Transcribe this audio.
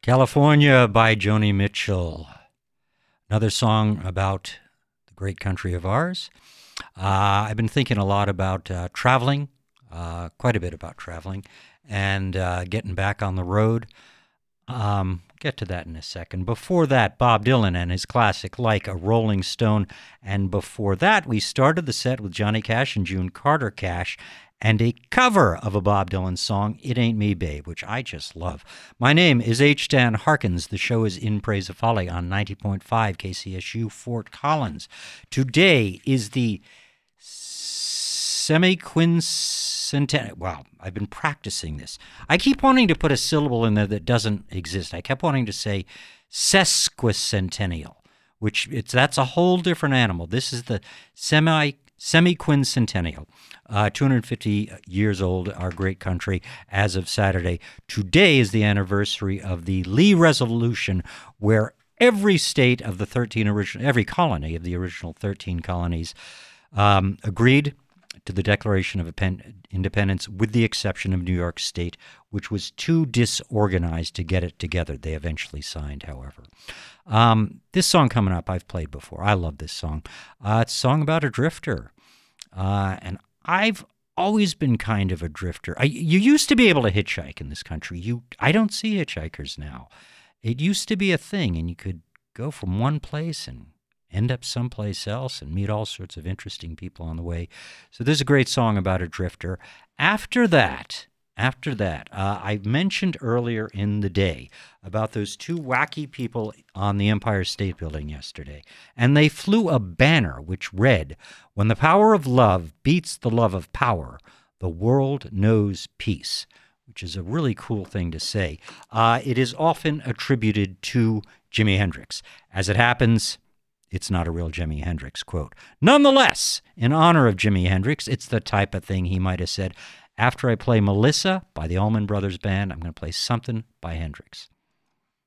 California by Joni Mitchell. Another song about the great country of ours. I've been thinking a lot about traveling, quite a bit about traveling, and getting back on the road. Get to that in a second. Before that, Bob Dylan and his classic Like a Rolling Stone. And before that, we started the set with Johnny Cash and June Carter Cash and a cover of a Bob Dylan song, It Ain't Me, Babe, which I just love. My name is H. Dan Harkins. The show is In Praise of Folly on 90.5 KCSU Fort Collins. Today is the semi-quincentennial. Wow, I've been practicing this. I keep wanting to put a syllable in there that doesn't exist. I kept wanting to say sesquicentennial, that's a whole different animal. This is the semi-quincentennial. 250 years old, our great country, as of Saturday. Today is the anniversary of the Lee Resolution, where every state of the every colony of the original 13 colonies agreed to the Declaration of Independence, with the exception of New York State, which was too disorganized to get it together. They eventually signed, however. This song coming up, I've played before. I love this song. It's a song about a drifter. And I've always been kind of a drifter. You used to be able to hitchhike in this country. I don't see hitchhikers now. It used to be a thing, and you could go from one place and end up someplace else and meet all sorts of interesting people on the way. So this is a great song about a drifter. After that, I mentioned earlier in the day about those two wacky people on the Empire State Building yesterday, and they flew a banner which read, "When the power of love beats the love of power, the world knows peace," which is a really cool thing to say. It is often attributed to Jimi Hendrix. As it happens, it's not a real Jimi Hendrix quote. Nonetheless, in honor of Jimi Hendrix, it's the type of thing he might have said. After I play Melissa by the Allman Brothers Band, I'm going to play something by Hendrix.